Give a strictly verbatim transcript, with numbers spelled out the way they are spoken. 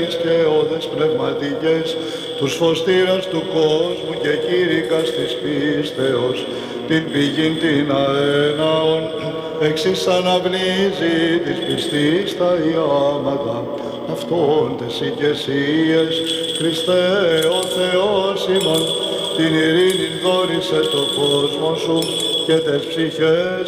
αιώνιες και όδες πνευματικές, τους φωστήρας του κόσμου και κήρυκας της πίστεως, την πηγήν την αέναον, εξής αναβλύζει της πιστής τα ιάματα, αυτόν τες οικεσίες, Χριστέ ο Θεός ημών, την ειρήνη δόρισε το κόσμο σου και τες ψυχές